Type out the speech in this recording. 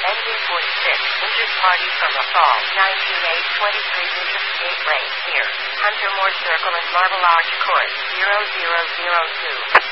Engine 46, injured party from the fall, 9823 Interstate Race here. Hunter Moore Circle and Marble Arch Court, 0002.